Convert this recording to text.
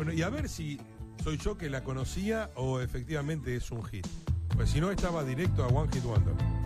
Bueno, y a ver si soy yo que la conocía o efectivamente es un hit. Pues si no, estaba directo a One Hit Wonder.